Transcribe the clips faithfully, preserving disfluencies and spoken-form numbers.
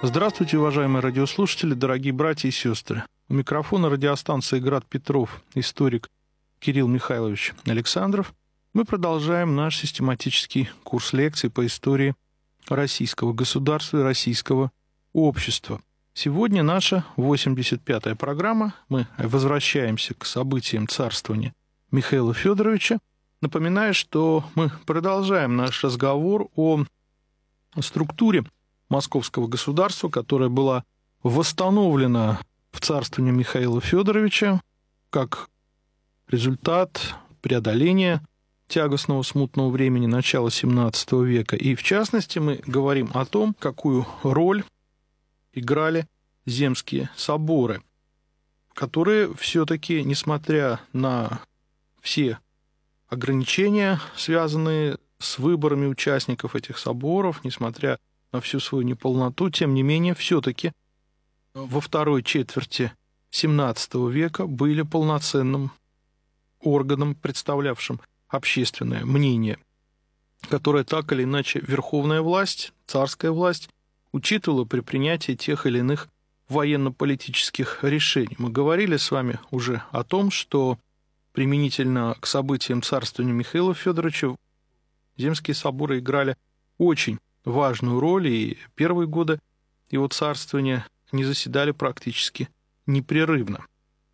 Здравствуйте, уважаемые радиослушатели, дорогие братья и сестры. У микрофона радиостанции «Град Петров» историк Кирилл Михайлович Александров. Мы продолжаем наш систематический курс лекций по истории российского государства и российского общества. Сегодня наша восемьдесят пятая программа. Мы возвращаемся к событиям царствования Михаила Федоровича. Напоминаю, что мы продолжаем наш разговор о структуре Московского государства, которая была восстановлена в царствовании Михаила Федоровича как результат преодоления тягостного смутного времени начала семнадцатого века. И в частности мы говорим о том, какую роль играли земские соборы, которые все-таки, несмотря на все ограничения, связанные с выборами участников этих соборов, несмотря на всю свою неполноту, тем не менее, все-таки во второй четверти семнадцатого века были полноценным органом, представлявшим общественное мнение, которое так или иначе верховная власть, царская власть, учитывала при принятии тех или иных военно-политических решений. Мы говорили с вами уже о том, что применительно к событиям царствования Михаила Федоровича земские соборы играли очень важную роль, и первые годы его царствования не заседали практически непрерывно.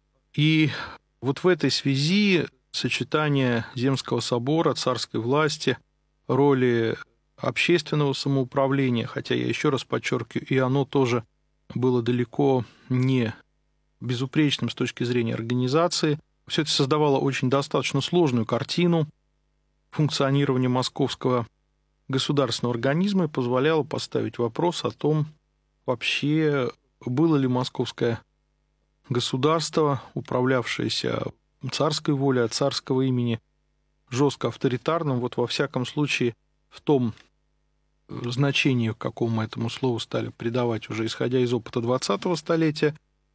И вот в этой связи сочетание земского собора, царской власти, роли общественного самоуправления, хотя я еще раз подчеркиваю, и оно тоже было далеко не безупречным с точки зрения организации, все это создавало очень достаточно сложную картину функционирования московского государственного организма и позволяло поставить вопрос о том, вообще было ли московское государство, управлявшееся царской волей, от царского имени, жестко авторитарным, вот во всяком случае в том значении, к какому мы этому слову стали придавать уже исходя из опыта двадцатого столетия,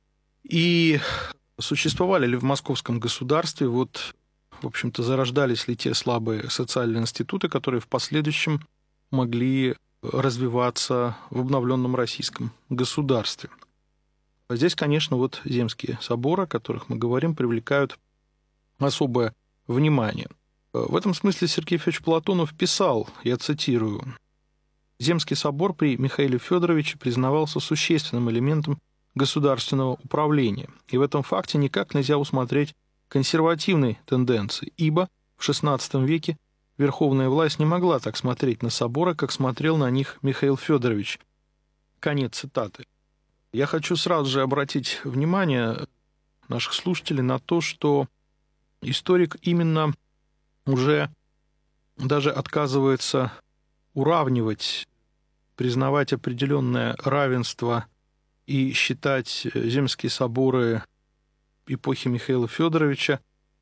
и существовали ли в московском государстве вот в общем-то, зарождались ли те слабые социальные институты, которые в последующем могли развиваться в обновленном российском государстве. Здесь, конечно, вот земские соборы, о которых мы говорим, привлекают особое внимание. В этом смысле Сергей Федорович Платонов писал, я цитирую, «Земский собор при Михаиле Федоровиче признавался существенным элементом государственного управления, и в этом факте никак нельзя усмотреть консервативной тенденции, ибо в шестнадцатом веке верховная власть не могла так смотреть на соборы, как смотрел на них Михаил Федорович». Конец цитаты. Я хочу сразу же обратить внимание наших слушателей на то, что историк именно уже даже отказывается уравнивать, признавать определенное равенство и считать земские соборы эпохи Михаила Федоровича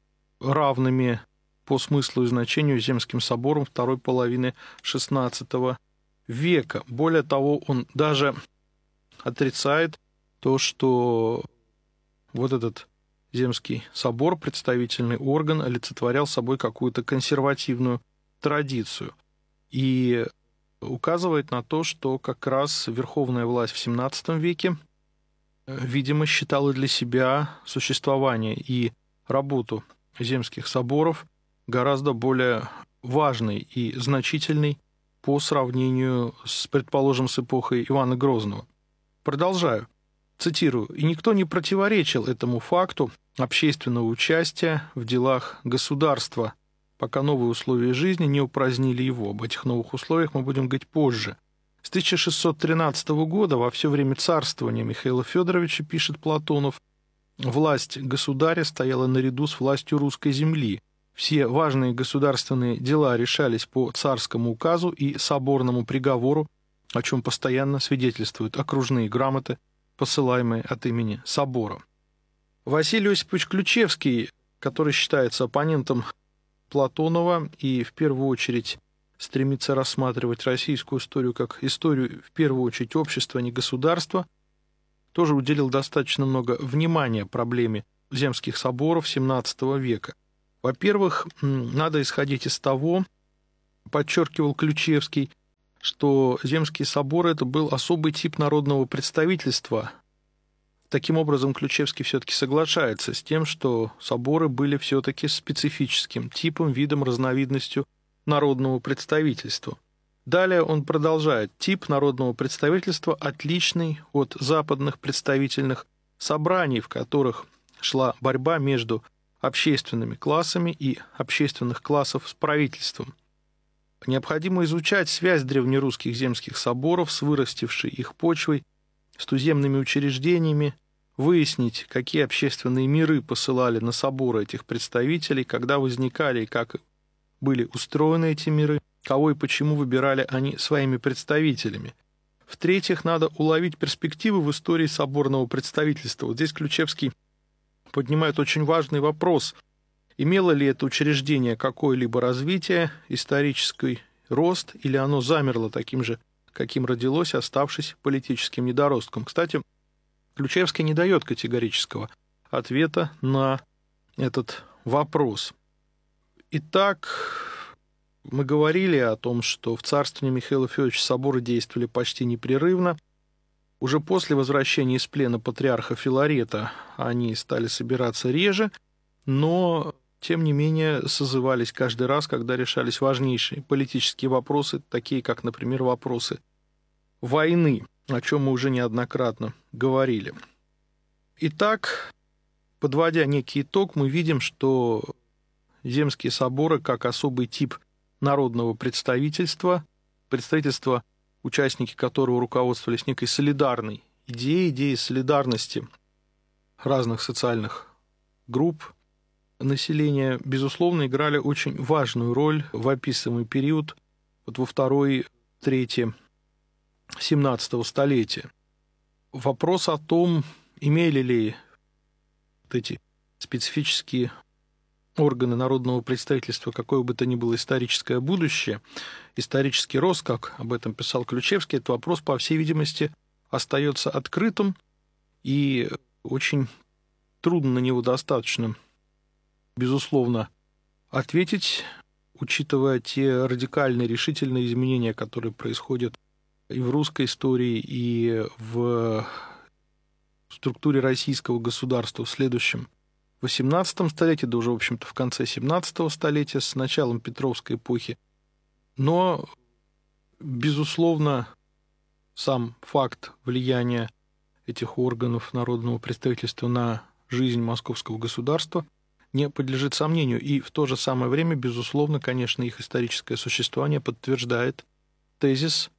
равными по смыслу и значению земским соборам второй половины шестнадцатого века. Более того, он даже отрицает то, что вот этот земский собор, представительный орган, олицетворял собой какую-то консервативную традицию. И указывает на то, что как раз верховная власть в семнадцатом веке видимо, считала для себя существование и работу земских соборов гораздо более важной и значительной по сравнению с, предположим, с эпохой Ивана Грозного. Продолжаю. Цитирую. «И никто не противоречил этому факту общественного участия в делах государства, пока новые условия жизни не упразднили его. Об этих новых условиях мы будем говорить позже. С тысяча шестьсот тринадцатого года, во все время царствования Михаила Федоровича, пишет Платонов, власть государя стояла наряду с властью русской земли. Все важные государственные дела решались по царскому указу и соборному приговору, о чем постоянно свидетельствуют окружные грамоты, посылаемые от имени собора». Василий Осипович Ключевский, который считается оппонентом Платонова и в первую очередь стремится рассматривать российскую историю как историю, в первую очередь, общества, а не государства, тоже уделил достаточно много внимания проблеме земских соборов семнадцатого века. Во-первых, надо исходить из того, подчеркивал Ключевский, что земские соборы – это был особый тип народного представительства. Таким образом, Ключевский все-таки соглашается с тем, что соборы были все-таки специфическим типом, видом, разновидностью народного представительства. Далее он продолжает. Тип народного представительства отличный от западных представительных собраний, в которых шла борьба между общественными классами и общественных классов с правительством. Необходимо изучать связь древнерусских земских соборов с вырастившей их почвой, с туземными учреждениями, выяснить, какие общественные миры посылали на соборы этих представителей, когда возникали и как были устроены эти миры, кого и почему выбирали они своими представителями. В-третьих, надо уловить перспективы в истории соборного представительства. Вот здесь Ключевский поднимает очень важный вопрос. Имело ли это учреждение какое-либо развитие, исторический рост, или оно замерло таким же, каким родилось, оставшись политическим недоростком? Кстати, Ключевский не дает категорического ответа на этот вопрос. Итак, мы говорили о том, что в царствовании Михаила Федоровича соборы действовали почти непрерывно. Уже после возвращения из плена патриарха Филарета они стали собираться реже, но, тем не менее, созывались каждый раз, когда решались важнейшие политические вопросы, такие как, например, вопросы войны, о чем мы уже неоднократно говорили. Итак, подводя некий итог, мы видим, что земские соборы, как особый тип народного представительства, представительства, участники которого руководствовались некой солидарной идеей, идеей солидарности разных социальных групп населения, безусловно, играли очень важную роль в описываемый период, вот во второй трети семнадцатого столетия. Вопрос о том, имели ли вот эти специфические органы народного представительства какое бы то ни было историческое будущее, исторический рост, как об этом писал Ключевский, этот вопрос, по всей видимости, остается открытым, и очень трудно на него достаточно, безусловно, ответить, учитывая те радикальные, решительные изменения, которые происходят и в русской истории, и в структуре российского государства в следующем в восемнадцатом столетии, да уже, в общем-то, в конце семнадцатого столетия, с началом Петровской эпохи. Но, безусловно, сам факт влияния этих органов народного представительства на жизнь московского государства не подлежит сомнению. И в то же самое время, безусловно, конечно, их историческое существование подтверждает тезис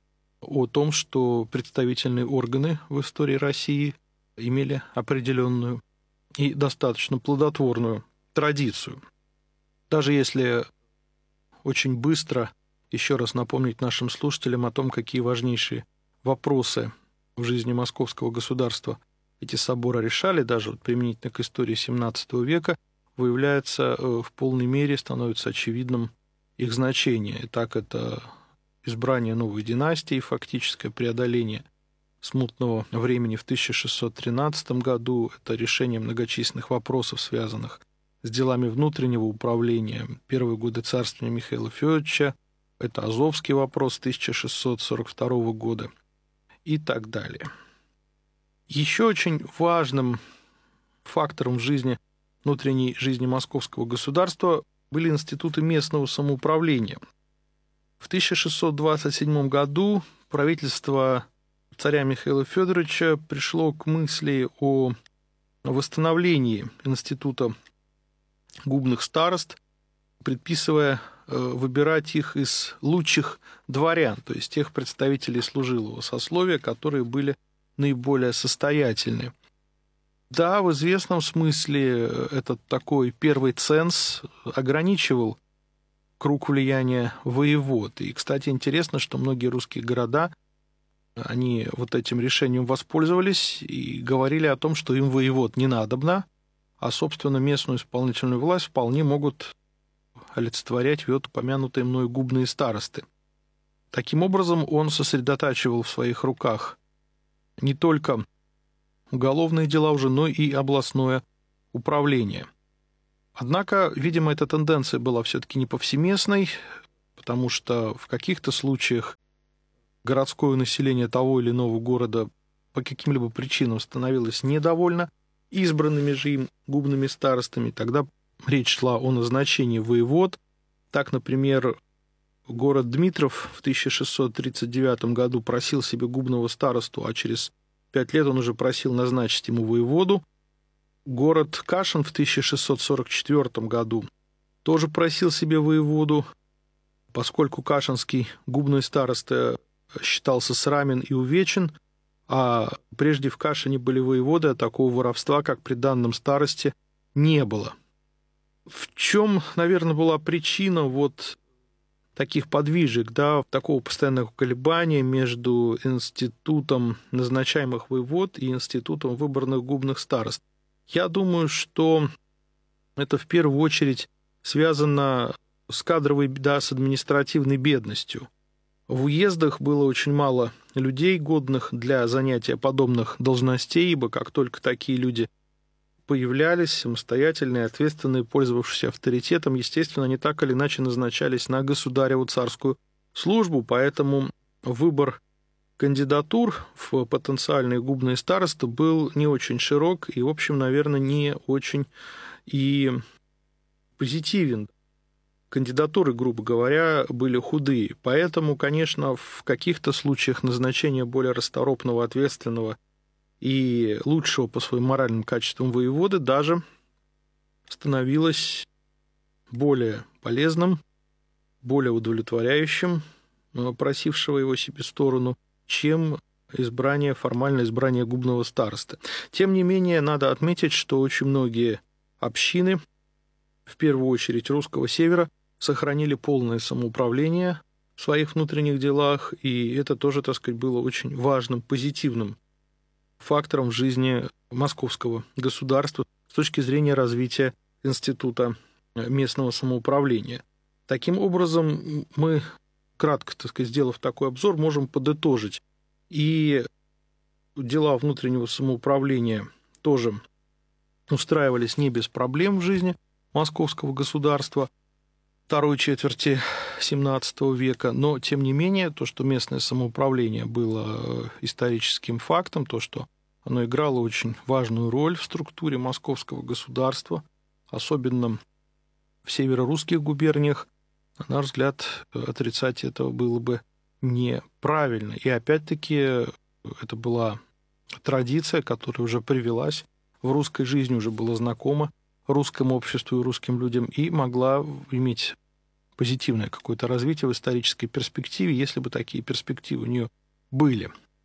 о том, что представительные органы в истории России имели определенную и достаточно плодотворную традицию. Даже если очень быстро еще раз напомнить нашим слушателям о том, какие важнейшие вопросы в жизни московского государства эти соборы решали, даже вот применительно к истории семнадцатого века, выявляется в полной мере, становится очевидным их значение. Итак, это избрание новой династии, фактическое преодоление смутного времени в тысяча шестьсот тринадцатом году, это решение многочисленных вопросов, связанных с делами внутреннего управления. Первые годы царствования Михаила Федоровича, это Азовский вопрос тысяча шестьсот сорок второго года и так далее. Еще очень важным фактором в жизни, внутренней жизни московского государства были институты местного самоуправления. В тысяча шестьсот двадцать седьмом году правительство царя Михаила Федоровича пришло к мысли о восстановлении института губных старост, предписывая выбирать их из лучших дворян, то есть тех представителей служилого сословия, которые были наиболее состоятельны. Да, в известном смысле этот такой первый ценз ограничивал круг влияния воевод. И, кстати, интересно, что многие русские города, они вот этим решением воспользовались и говорили о том, что им воевод не надобно, а, собственно, местную исполнительную власть вполне могут олицетворять вот упомянутые мною губные старосты. Таким образом, он сосредотачивал в своих руках не только уголовные дела уже, но и областное управление. Однако, видимо, эта тенденция была все-таки не повсеместной, потому что в каких-то случаях городское население того или иного города по каким-либо причинам становилось недовольно избранными же им губными старостами, тогда речь шла о назначении воевод. Так, например, город Дмитров в тысяча шестьсот тридцать девятом году просил себе губного старосту, а через пять лет он уже просил назначить ему воеводу. Город Кашин в тысяча шестьсот сорок четвёртом году тоже просил себе воеводу, поскольку кашинский губный староста считался срамен и увечен, а прежде в Кашине были воеводы, а такого воровства, как при данном старосте, не было. В чем, наверное, была причина вот таких подвижек, да, такого постоянного колебания между институтом назначаемых воевод и институтом выборных губных старост? Я думаю, что это в первую очередь связано с кадровой, да, с административной бедностью. В уездах было очень мало людей, годных для занятия подобных должностей, ибо как только такие люди появлялись, самостоятельные, ответственные, пользовавшиеся авторитетом, естественно, они так или иначе назначались на государеву царскую службу, поэтому выбор кандидатур в потенциальные губные старосты был не очень широк и, в общем, наверное, не очень и позитивен. Кандидатуры, грубо говоря, были худые. Поэтому, конечно, в каких-то случаях назначение более расторопного, ответственного и лучшего по своим моральным качествам воеводы даже становилось более полезным, более удовлетворяющим просившего его себе сторону, чем избрание, формальное избрание губного старосты. Тем не менее, надо отметить, что очень многие общины, в первую очередь русского севера, сохранили полное самоуправление в своих внутренних делах, и это тоже, так сказать, было очень важным, позитивным фактором в жизни московского государства с точки зрения развития института местного самоуправления. Таким образом, мы, кратко, так сказать, сделав такой обзор, можем подытожить. И дела внутреннего самоуправления тоже устраивались не без проблем в жизни московского государства второй четверти семнадцатого века, но, тем не менее, то, что местное самоуправление было историческим фактом, то, что оно играло очень важную роль в структуре московского государства, особенно в северорусских губерниях, на наш взгляд, отрицать этого было бы неправильно. И опять-таки это была традиция, которая уже привелась в русской жизни, уже была знакома русскому обществу и русским людям, и могла иметь позитивное какое-то развитие в исторической перспективе, если бы такие перспективы у нее были.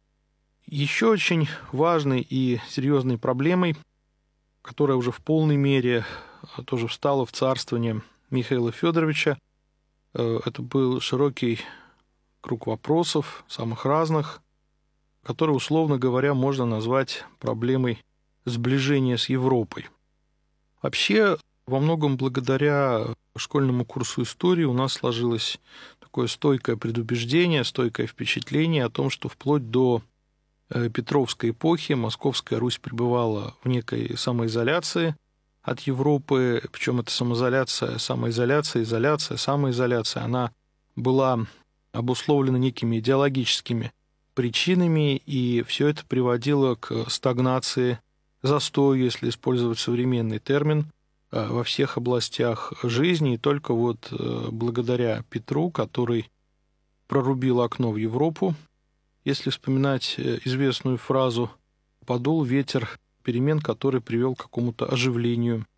Еще очень важной и серьезной проблемой, которая уже в полной мере тоже встала в царствование Михаила Федоровича, это был широкий круг вопросов, самых разных, которые, условно говоря, можно назвать проблемой сближения с Европой. Вообще, во многом благодаря школьному курсу истории у нас сложилось такое стойкое предубеждение, стойкое впечатление о том, что вплоть до Петровской эпохи Московская Русь пребывала в некой самоизоляции от Европы, причем эта самоизоляция, самоизоляция, изоляция, самоизоляция, она была обусловлена некими идеологическими причинами, и все это приводило к стагнации, застою, если использовать современный термин, во всех областях жизни, и только вот благодаря Петру, который прорубил окно в Европу, если вспоминать известную фразу, подул ветер перемен, который привел к какому-то оживлению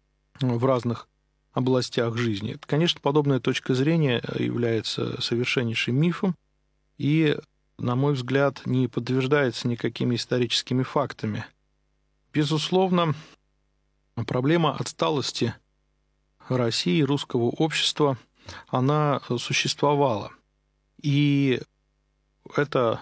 в разных областях жизни. Конечно, подобная точка зрения является совершеннейшим мифом и, на мой взгляд, не подтверждается никакими историческими фактами. Безусловно, проблема отсталости России, русского общества, она существовала. И эта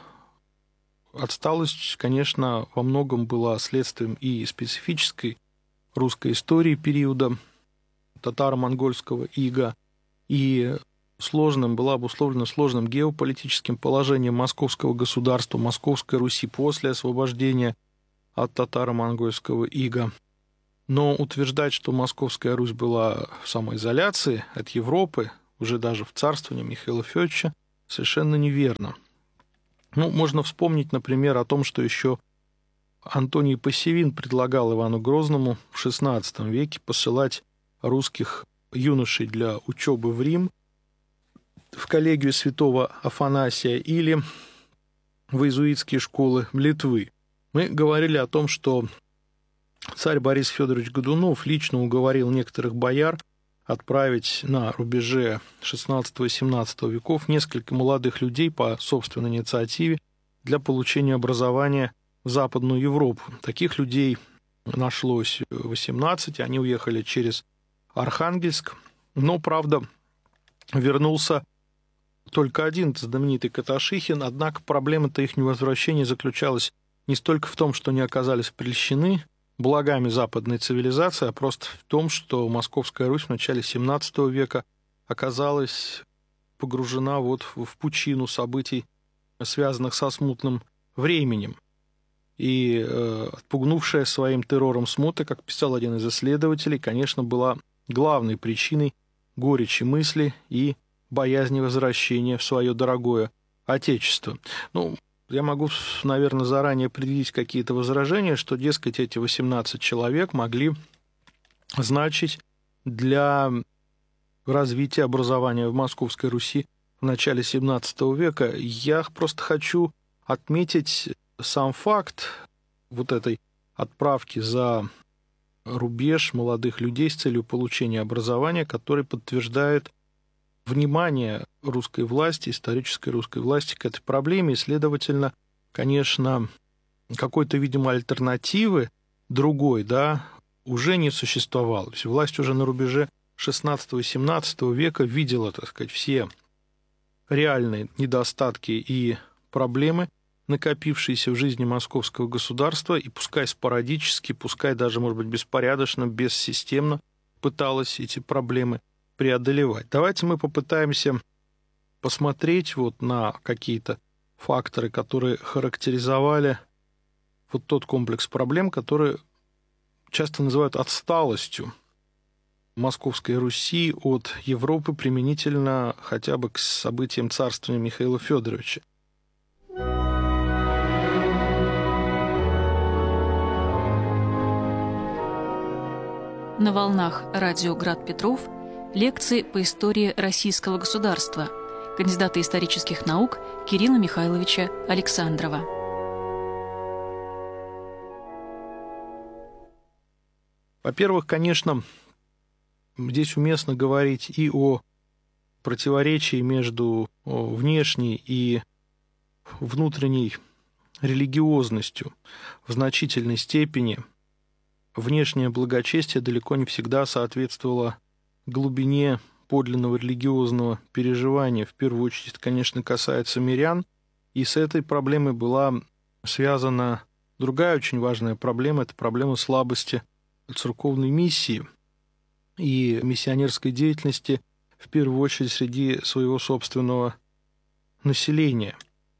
отсталость, конечно, во многом была следствием и специфической русской истории периода татаро-монгольского ига, и сложным, была обусловлена сложным геополитическим положением московского государства, Московской Руси после освобождения от татаро-монгольского ига. Но утверждать, что Московская Русь была в самоизоляции от Европы, уже даже в царствовании Михаила Федоровича, совершенно неверно. Ну, можно вспомнить, например, о том, что еще Антоний Посевин предлагал Ивану Грозному в шестнадцатом веке посылать русских юношей для учебы в Рим, в коллегию святого Афанасия или в иезуитские школы Литвы. Мы говорили о том, что царь Борис Федорович Годунов лично уговорил некоторых бояр отправить на рубеже шестнадцатого-семнадцатого веков несколько молодых людей по собственной инициативе для получения образования в Западную Европу. Таких людей нашлось восемнадцать, они уехали через Архангельск, но, правда, вернулся только один, знаменитый Каташихин, однако проблема-то их невозвращения заключалась не столько в том, что они оказались прельщены благами западной цивилизации, а просто в том, что Московская Русь в начале семнадцатого века оказалась погружена вот в пучину событий, связанных со смутным временем. И э, отпугнувшая своим террором смута, как писал один из исследователей, конечно, была главной причиной горечи мысли и боязни возвращения в свое дорогое Отечество. Ну, я могу, наверное, заранее предвидеть какие-то возражения, что, дескать, эти восемнадцать человек могли значить для развития образования в Московской Руси в начале семнадцатого века. Я просто хочу отметить сам факт вот этой отправки за рубеж молодых людей с целью получения образования, который подтверждает внимание русской власти, исторической русской власти к этой проблеме, и, следовательно, конечно, какой-то, видимо, альтернативы другой, да, уже не существовало. То есть власть уже на рубеже шестнадцатого-семнадцатого века видела, так сказать, все реальные недостатки и проблемы, накопившиеся в жизни московского государства, и пускай спорадически, пускай даже, может быть, беспорядочно, бессистемно пыталась эти проблемы преодолевать. Давайте мы попытаемся посмотреть вот на какие-то факторы, которые характеризовали вот тот комплекс проблем, которые часто называют отсталостью Московской Руси от Европы применительно хотя бы к событиям царствования Михаила Федоровича. На волнах радио «Град Петров» лекции по истории российского государства кандидата исторических наук Кирилла Михайловича Александрова. Во-первых, конечно, здесь уместно говорить и о противоречии между внешней и внутренней религиозностью в значительной степени. Внешнее благочестие далеко не всегда соответствовало глубине подлинного религиозного переживания. В первую очередь, это, конечно, касается мирян, и с этой проблемой была связана другая очень важная проблема – это проблема слабости церковной миссии и миссионерской деятельности, в первую очередь, среди своего собственного населения.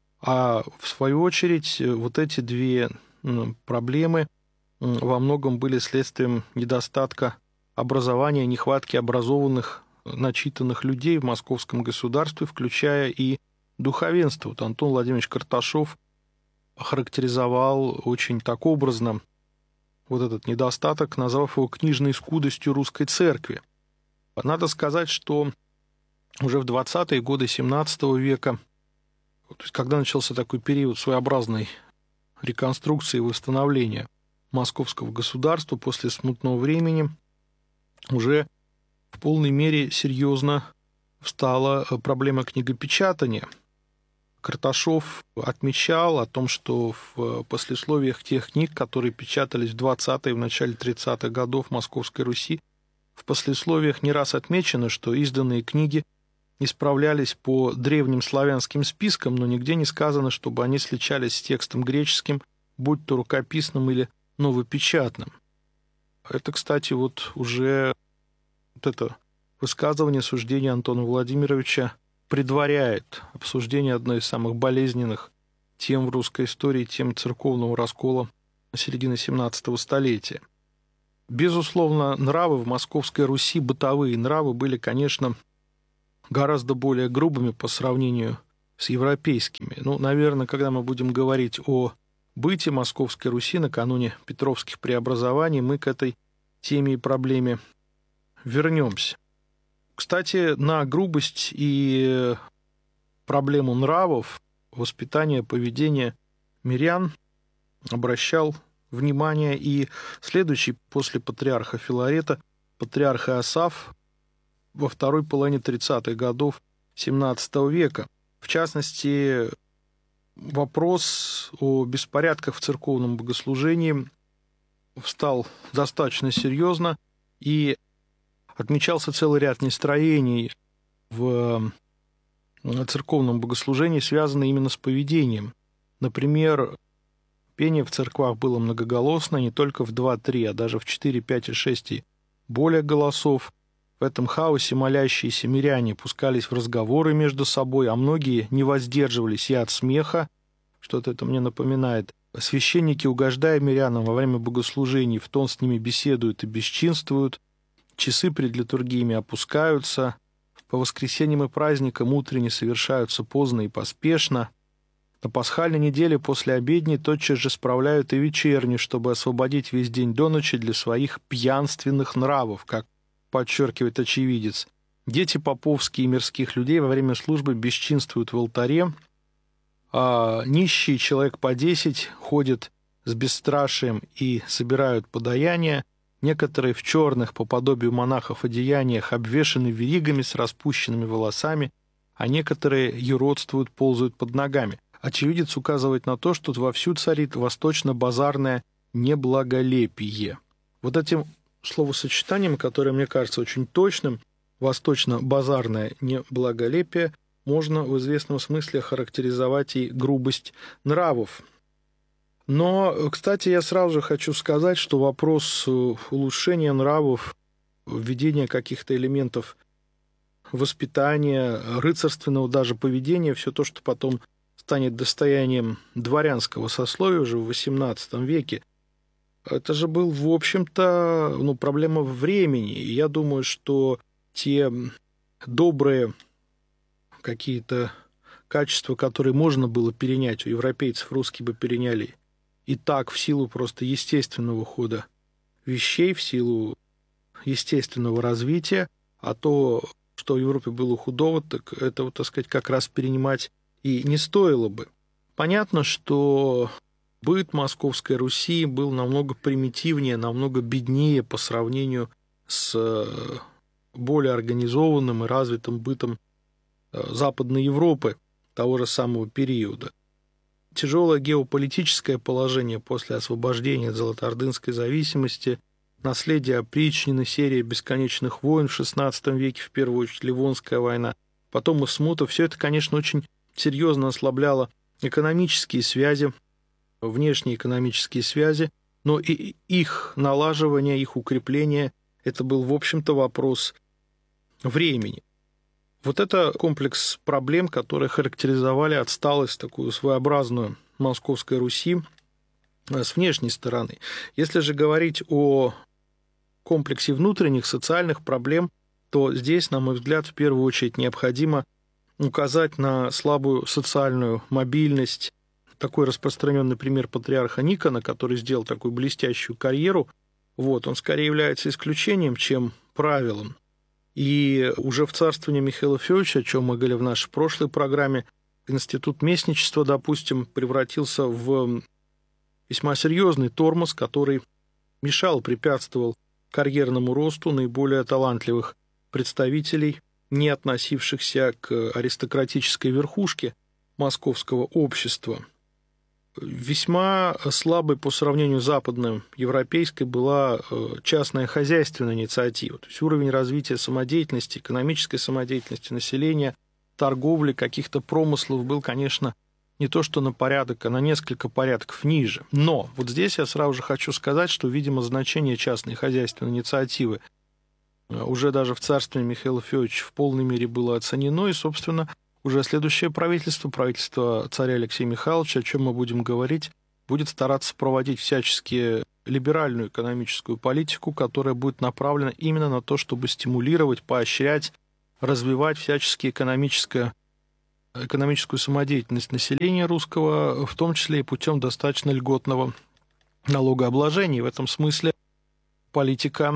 А в свою очередь, вот эти две проблемы во многом были следствием недостатка образования, нехватки образованных, начитанных людей в московском государстве, включая и духовенство. Вот Антон Владимирович Карташов характеризовал очень так образно вот этот недостаток, назвав его книжной скудостью русской церкви. Надо сказать, что уже в двадцатые годы семнадцатого века, то есть когда начался такой период своеобразной реконструкции и восстановления московского государства после смутного времени, уже в полной мере серьезно встала проблема книгопечатания. Карташов отмечал о том, что в послесловиях тех книг, которые печатались в двадцатые и в начале тридцатых годов Московской Руси, в послесловиях не раз отмечено, что изданные книги исправлялись по древним славянским спискам, но нигде не сказано, чтобы они сличались с текстом греческим, будь то рукописным или новопечатным. Это, кстати, вот уже вот это высказывание, суждение Антона Владимировича предваряет обсуждение одной из самых болезненных тем в русской истории, тем церковного раскола середины семнадцатого столетия. Безусловно, нравы в Московской Руси, бытовые нравы, были, конечно, гораздо более грубыми по сравнению с европейскими. Ну, наверное, когда мы будем говорить о быте Московской Руси накануне Петровских преобразований, мы к этой теме и проблеме вернемся. Кстати, на грубость и проблему нравов, воспитания, поведения мирян обращал внимание и следующий после патриарха Филарета, патриарх Иосаф во второй половине тридцатых годов семнадцатого века. В частности, вопрос о беспорядках в церковном богослужении встал достаточно серьезно, и отмечался целый ряд нестроений в церковном богослужении, связанные именно с поведением. Например, пение в церквах было многоголосное, не только в два-три, а даже в четыре, пять и шесть и более голосов. В этом хаосе молящиеся миряне пускались в разговоры между собой, а многие не воздерживались и от смеха, что-то это мне напоминает. Священники, угождая мирянам во время богослужений, в тон с ними беседуют и бесчинствуют, часы пред литургиями опускаются, по воскресеньям и праздникам утренне совершаются поздно и поспешно. На пасхальной неделе после обедни тотчас же справляют и вечерню, чтобы освободить весь день до ночи для своих пьянственных нравов, как подчеркивает очевидец. Дети поповские и мирских людей во время службы бесчинствуют в алтаре, а нищие, человек по десять, ходят с бесстрашием и собирают подаяния. Некоторые в черных, по подобию монахов, одеяниях обвешаны веригами с распущенными волосами, а некоторые юродствуют, ползают под ногами. Очевидец указывает на то, что вовсю царит восточно-базарное неблаголепие. Вот этим словосочетанием, которое мне кажется очень точным, восточно-базарное неблаголепие, можно в известном смысле характеризовать и грубость нравов. Но, кстати, я сразу же хочу сказать, что вопрос улучшения нравов, введения каких-то элементов воспитания, рыцарственного даже поведения, все то, что потом станет достоянием дворянского сословия уже в восемнадцатом веке, это же был, в общем-то, ну, проблема времени. И я думаю, что те добрые какие-то качества, которые можно было перенять у европейцев, русские бы переняли и так в силу просто естественного хода вещей, в силу естественного развития, а то, что в Европе было худого, так этого, так сказать, как раз перенимать и не стоило бы. Понятно, что быт Московской Руси был намного примитивнее, намного беднее по сравнению с более организованным и развитым бытом Западной Европы того же самого периода. Тяжелое геополитическое положение после освобождения от золотоордынской зависимости, наследие опричнины, серия бесконечных войн в шестнадцатом веке, в первую очередь Ливонская война, потом и смута, все это, конечно, очень серьезно ослабляло экономические связи, внешние экономические связи, но и их налаживание, их укрепление – это был, в общем-то, вопрос времени. Вот это комплекс проблем, которые характеризовали отсталость, такую своеобразную Московской Руси с внешней стороны. Если же говорить о комплексе внутренних социальных проблем, то здесь, на мой взгляд, в первую очередь необходимо указать на слабую социальную мобильность. Такой распространенный пример патриарха Никона, который сделал такую блестящую карьеру, вот, он скорее является исключением, чем правилом. И уже в царствовании Михаила Федоровича, о чем мы говорили в нашей прошлой программе, институт местничества, допустим, превратился в весьма серьезный тормоз, который мешал, препятствовал карьерному росту наиболее талантливых представителей, не относившихся к аристократической верхушке московского общества. Весьма слабой по сравнению с западной европейской была частная хозяйственная инициатива. То есть уровень развития самодеятельности, экономической самодеятельности населения, торговли, каких-то промыслов был, конечно, не то что на порядок, а на несколько порядков ниже. Но вот здесь я сразу же хочу сказать, что, видимо, значение частной хозяйственной инициативы уже даже в царстве Михаила Федоровича в полной мере было оценено, и, собственно, уже следующее правительство, правительство царя Алексея Михайловича, о чем мы будем говорить, будет стараться проводить всячески либеральную экономическую политику, которая будет направлена именно на то, чтобы стимулировать, поощрять, развивать всячески экономическое экономическую самодеятельность населения русского, в том числе и путем достаточно льготного налогообложения. В этом смысле политика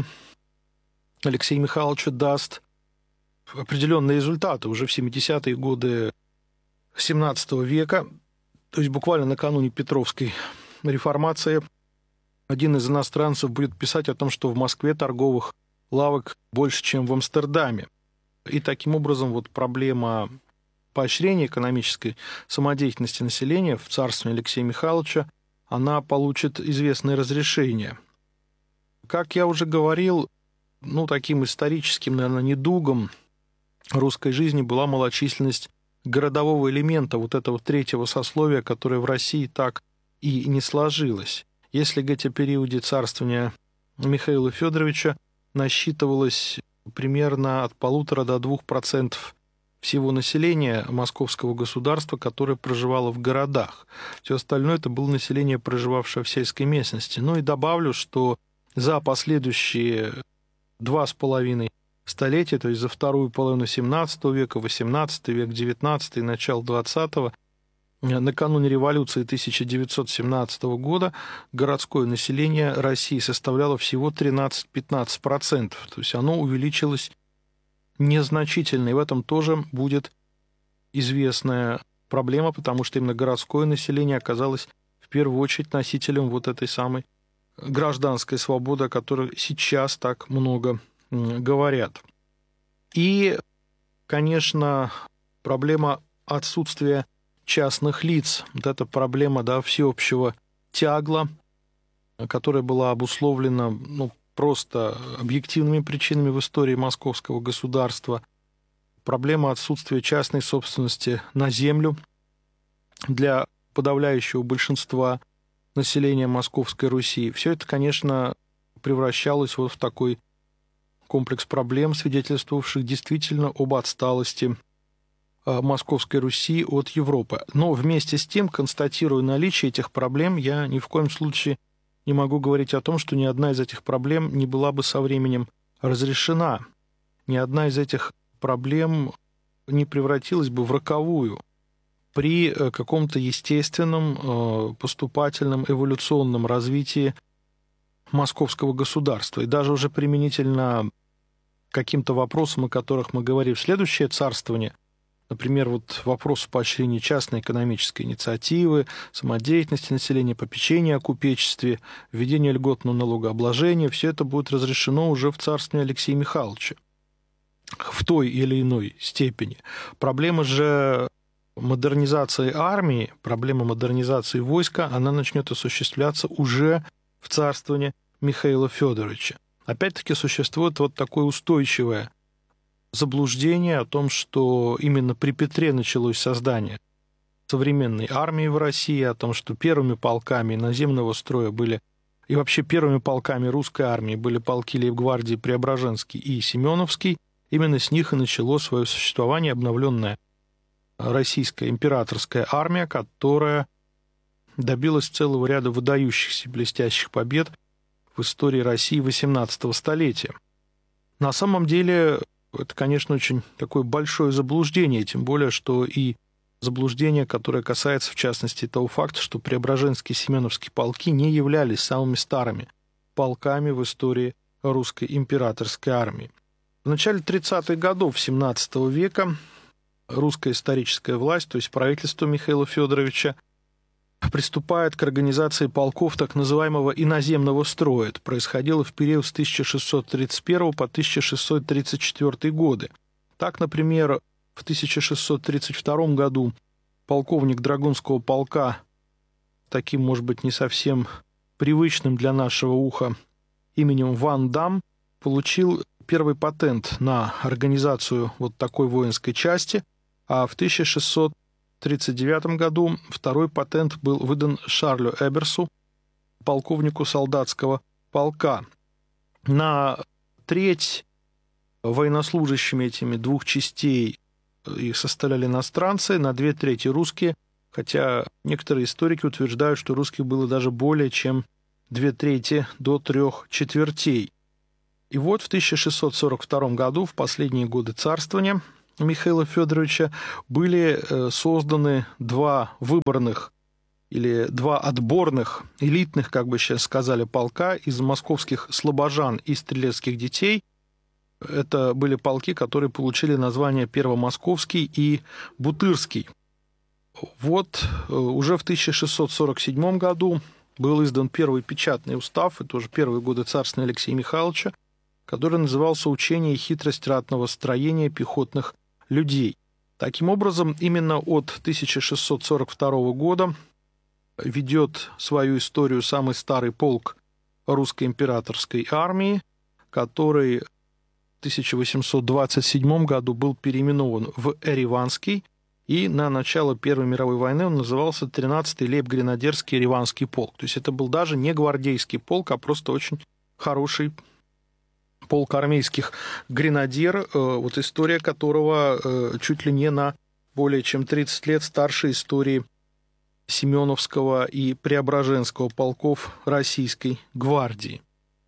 Алексея Михайловича даст определенные результаты. Уже в семидесятые годы семнадцатого века, то есть буквально накануне Петровской реформации, один из иностранцев будет писать о том, что в Москве торговых лавок больше, чем в Амстердаме. И таким образом вот проблема поощрения экономической самодеятельности населения в царстве Алексея Михайловича, она получит известное разрешение. Как я уже говорил, ну, таким историческим, наверное, недугом русской жизни была малочисленность городового элемента, вот этого третьего сословия, которое в России так и не сложилось. Если говорить о периоде царствования Михаила Федоровича, насчитывалось примерно от полутора до двух процентов всего населения московского государства, которое проживало в городах. Все остальное это было население, проживавшее в сельской местности. Ну и добавлю, что за последующие два с половиной столетия, то есть за вторую половину семнадцатого века, восемнадцатый век, девятнадцатый, начало двадцатого, накануне революции тысяча девятьсот семнадцатого года городское население России составляло всего тринадцать-пятнадцать процентов. То есть оно увеличилось незначительно, и в этом тоже будет известная проблема, потому что именно городское население оказалось в первую очередь носителем вот этой самой гражданской свободы, о которой сейчас так много говорят. И, конечно, проблема отсутствия частных лиц, вот эта проблема, да, всеобщего тягла, которая была обусловлена, ну, просто объективными причинами в истории московского государства, проблема отсутствия частной собственности на землю для подавляющего большинства населения Московской Руси. Все это, конечно, превращалось вот в такой комплекс проблем, свидетельствовавших действительно об отсталости Московской Руси от Европы. Но вместе с тем, констатируя наличие этих проблем, я ни в коем случае не могу говорить о том, что ни одна из этих проблем не была бы со временем разрешена. Ни одна из этих проблем не превратилась бы в роковую при каком-то естественном, поступательном, эволюционном развитии московского государства. И даже уже применительно к каким-то вопросам, о которых мы говорим в следующее царствование, например, вот вопрос поощрения частной экономической инициативы, самодеятельности населения, попечения о купечестве, введения льготного налогообложения, все это будет разрешено уже в царствовании Алексея Михайловича в той или иной степени. Проблема же модернизации армии, проблема модернизации войска, она начнет осуществляться уже в царствовании Михаила Федоровича. Опять-таки существует вот такое устойчивое заблуждение о том, что именно при Петре началось создание современной армии в России, о том, что первыми полками наземного строя были, и вообще первыми полками русской армии были полки лейб-гвардии Преображенский и Семеновский. Именно с них и начало свое существование обновленная российская императорская армия, которая добилась целого ряда выдающихся блестящих побед в истории России восемнадцатого столетия. На самом деле это, конечно, очень такое большое заблуждение, тем более, что и заблуждение, которое касается, в частности, того факта, что Преображенские и Семеновские полки не являлись самыми старыми полками в истории русской императорской армии. В начале тридцатых годов семнадцатого века русская историческая власть, то есть правительство Михаила Федоровича, приступает к организации полков так называемого иноземного строя. Это происходило в период с тысяча шестьсот тридцать первого по тысяча шестьсот тридцать четвёртый годы. Так, например, в тысяча шестьсот тридцать втором году полковник Драгунского полка, таким, может быть, не совсем привычным для нашего уха именем Ван Дам, получил первый патент на организацию вот такой воинской части, а в тысяча шестьсот тридцать девятом году второй патент был выдан Шарлю Эберсу, полковнику солдатского полка. На треть военнослужащими этими двух частей их составляли иностранцы, на две трети русские, хотя некоторые историки утверждают, что русских было даже более чем две трети до трех четвертей. И вот в тысяча шестьсот сорок втором году, в последние годы царствования Михаила Федоровича были созданы два выборных или два отборных, элитных, как бы сейчас сказали, полка из московских слобожан и стрелецких детей. Это были полки, которые получили название Первомосковский и Бутырский. Вот уже в тысяча шестьсот сорок седьмом году был издан первый печатный устав, это уже первые годы царствования Алексея Михайловича, который назывался «Учение и хитрость ратного строения пехотных людей». Таким образом, именно от тысяча шестьсот сорок второго года ведет свою историю самый старый полк русской императорской армии, который в тысяча восемьсот двадцать седьмом году был переименован в Ереванский, и на начало Первой мировой войны он назывался тринадцатый лейб-гренадерский Ереванский полк. То есть это был даже не гвардейский полк, а просто очень хороший полк армейских гренадер, вот история которого чуть ли не на более чем тридцать лет старше истории Семеновского и Преображенского полков Российской гвардии.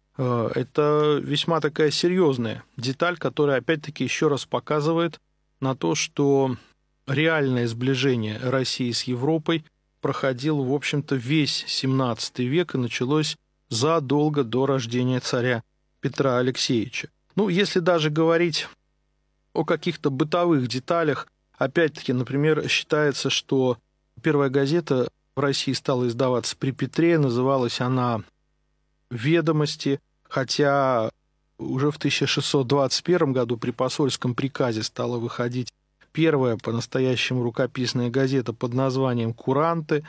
Это весьма такая серьезная деталь, которая опять-таки еще раз показывает на то, что реальное сближение России с Европой проходило, в общем-то, весь семнадцатый век и началось задолго до рождения царя Петра Алексеевича. Ну, если даже говорить о каких-то бытовых деталях, опять-таки, например, считается, что первая газета в России стала издаваться при Петре, называлась она «Ведомости», хотя уже в тысяча шестьсот двадцать первом году при посольском приказе стала выходить первая по-настоящему рукописная газета под названием «Куранты».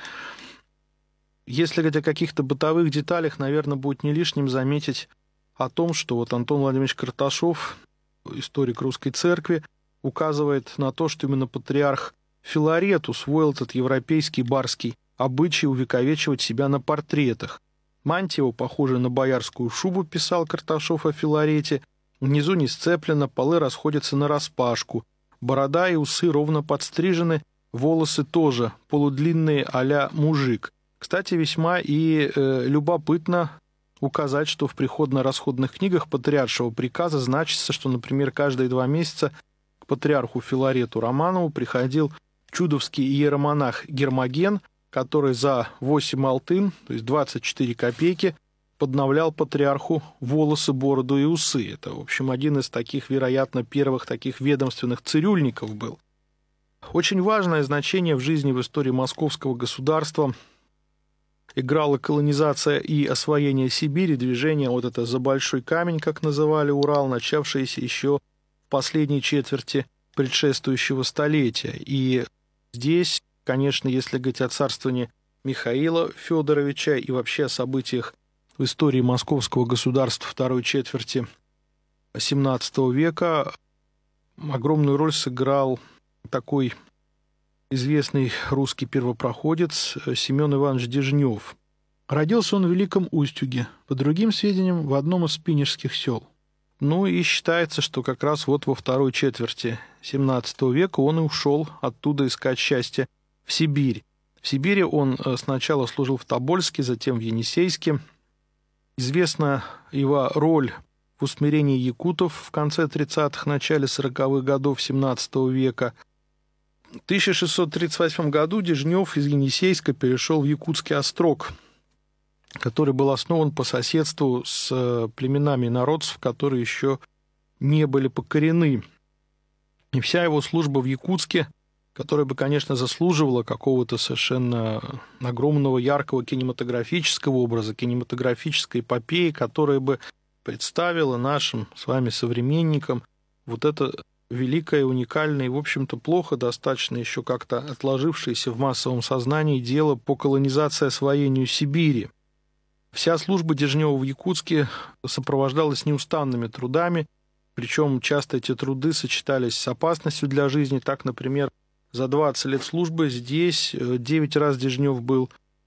Если говорить о каких-то бытовых деталях, наверное, будет не лишним заметить о том, что вот Антон Владимирович Карташов, историк русской церкви, указывает на то, что именно патриарх Филарет усвоил этот европейский барский обычай увековечивать себя на портретах. Мантия его, похожая на боярскую шубу, писал Карташов о Филарете, внизу не сцеплено, полы расходятся нараспашку, борода и усы ровно подстрижены, волосы тоже полудлинные а-ля мужик. Кстати, весьма и э, любопытно указать, что в приходно-расходных книгах патриаршего приказа значится, что, например, каждые два месяца к патриарху Филарету Романову приходил чудовский иеромонах Гермоген, который за восемь алтын, то есть двадцать четыре копейки, подновлял патриарху волосы, бороду и усы. Это, в общем, один из таких, вероятно, первых таких ведомственных цирюльников был. Очень важное значение в жизни, в истории московского государства играла колонизация и освоение Сибири, движение вот это «за большой камень», как называли Урал, начавшееся еще в последней четверти предшествующего столетия. И здесь, конечно, если говорить о царствовании Михаила Федоровича и вообще о событиях в истории московского государства второй четверти семнадцатого века, огромную роль сыграл такой известный русский первопроходец Семен Иванович Дежнев. Родился он в Великом Устюге, по другим сведениям, в одном из пинежских сел. Ну и считается, что как раз вот во второй четверти семнадцатого века он и ушел оттуда искать счастье в Сибирь. В Сибири он сначала служил в Тобольске, затем в Енисейске. Известна его роль в усмирении якутов в конце тридцатых, начале сороковых годов семнадцатого века. В тысяча шестьсот тридцать восьмом году Дежнев из Енисейска перешел в Якутский острог, который был основан по соседству с племенами народцев, которые еще не были покорены. И вся его служба в Якутске, которая бы, конечно, заслуживала какого-то совершенно огромного, яркого кинематографического образа, кинематографической эпопеи, которая бы представила нашим с вами современникам вот это великое, уникальное и, в общем-то, плохо достаточно еще как-то отложившееся в массовом сознании дело по колонизации и освоению Сибири. Вся служба Дежнева в Якутске сопровождалась неустанными трудами, причем часто эти труды сочетались с опасностью для жизни. Так, например, за двадцать лет службы здесь девять раз Дежнев был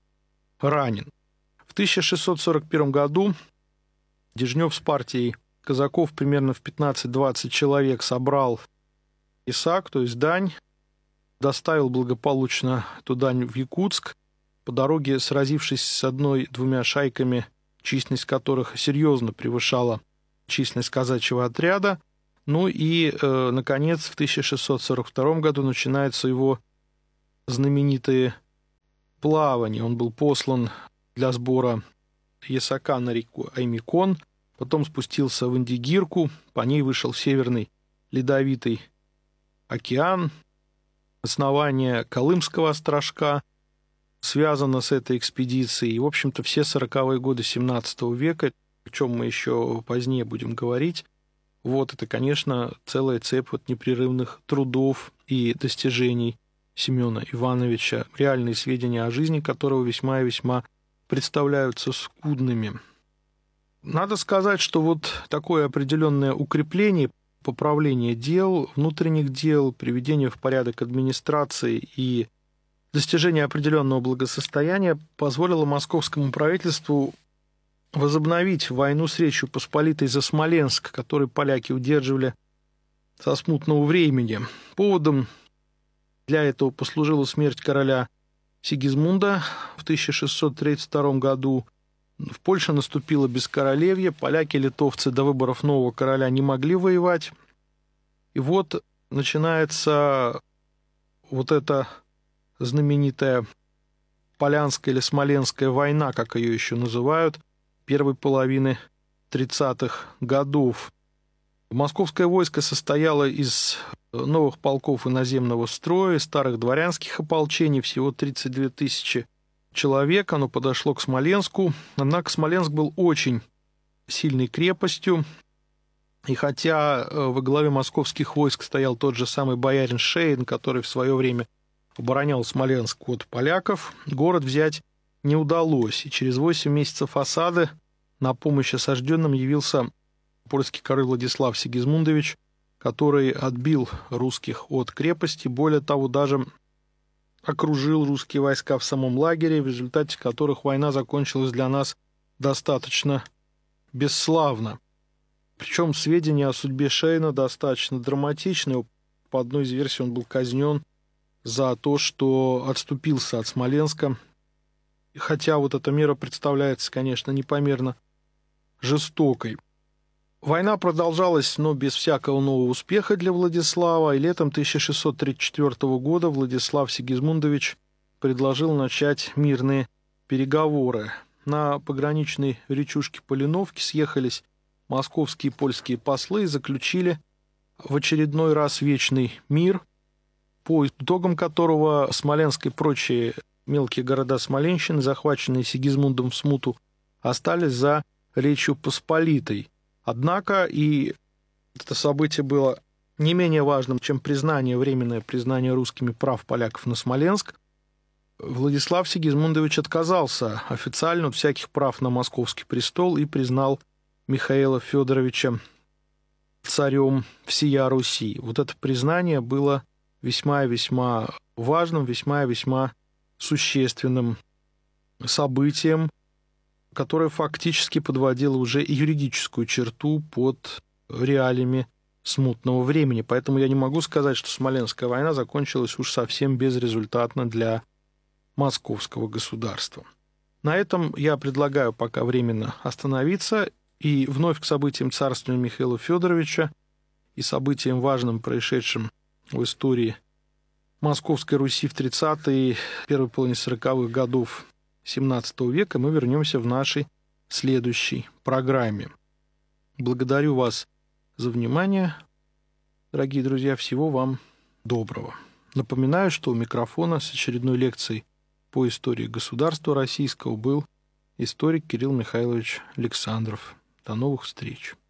ранен. В тысяча шестьсот сорок первом году Дежнев с партией казаков примерно в пятнадцать-двадцать человек собрал исак, то есть дань, доставил благополучно эту дань в Якутск, по дороге сразившись с одной-двумя шайками, численность которых серьезно превышала численность казачьего отряда. Ну и, э, наконец, в тысяча шестьсот сорок втором году начинается его знаменитые плавания. Он был послан для сбора ясака на реку Аймикон, потом спустился в Индигирку, по ней вышел в Северный Ледовитый океан. Основание Колымского острожка связано с этой экспедицией. И, в общем-то, все сороковые годы семнадцатого века, о чем мы еще позднее будем говорить, вот это, конечно, целая цепь вот непрерывных трудов и достижений Семена Ивановича, реальные сведения о жизни которого весьма и весьма представляются скудными. Надо сказать, что вот такое определенное укрепление, поправление дел, внутренних дел, приведение в порядок администрации и достижение определенного благосостояния позволило московскому правительству возобновить войну с Речью Посполитой за Смоленск, который поляки удерживали со смутного времени. Поводом для этого послужила смерть короля Сигизмунда в тысяча шестьсот тридцать втором году. В Польше наступило бескоролевье, поляки и литовцы до выборов нового короля не могли воевать. И вот начинается вот эта знаменитая Полянская или Смоленская война, как ее еще называют, первой половины тридцатых годов. Московское войско состояло из новых полков иноземного строя, старых дворянских ополчений, всего тридцать две тысячи человек. Оно подошло к Смоленску. Однако Смоленск был очень сильной крепостью. И хотя во главе московских войск стоял тот же самый боярин Шейн, который в свое время оборонял Смоленск от поляков, город взять не удалось. И через восемь месяцев осады на помощь осажденным явился польский король Владислав Сигизмундович, который отбил русских от крепости, более того, даже окружил русские войска в самом лагере, в результате которых война закончилась для нас достаточно бесславно. Причем сведения о судьбе Шейна достаточно драматичны. По одной из версий он был казнен за то, что отступился от Смоленска. Хотя вот эта мера представляется, конечно, непомерно жестокой. Война продолжалась, но без всякого нового успеха для Владислава, и летом тысяча шестьсот тридцать четвёртого года Владислав Сигизмундович предложил начать мирные переговоры. На пограничной речушке Полиновки съехались московские и польские послы и заключили в очередной раз вечный мир, по итогам которого Смоленск и прочие мелкие города Смоленщины, захваченные Сигизмундом в смуту, остались за Речью Посполитой. Однако и это событие было не менее важным, чем признание, временное признание русскими прав поляков на Смоленск. Владислав Сигизмундович отказался официально от всяких прав на московский престол и признал Михаила Федоровича царем всея Руси. Вот это признание было весьма и весьма важным, весьма и весьма существенным событием, которое фактически подводило уже юридическую черту под реалиями смутного времени. Поэтому я не могу сказать, что Смоленская война закончилась уж совсем безрезультатно для московского государства. На этом я предлагаю пока временно остановиться и вновь к событиям царствования Михаила Федоровича и событиям важным, происшедшим в истории Московской Руси в тридцатые, первой половине сороковых годов семнадцатого века мы вернемся в нашей следующей программе. Благодарю вас за внимание. Дорогие друзья, всего вам доброго. Напоминаю, что у микрофона с очередной лекцией по истории государства российского был историк Кирилл Михайлович Александров. До новых встреч.